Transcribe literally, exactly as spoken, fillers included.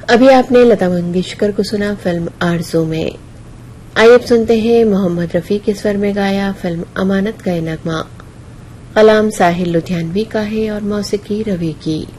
अभी आपने लता मंगेशकर को सुना फिल्म आरज़ू में। आइए अब सुनते हैं मोहम्मद रफी के स्वर में गाया फिल्म अमानत का ये नगमा। कलाम साहिल लुधियानवी का है और मौसीकी रवि की।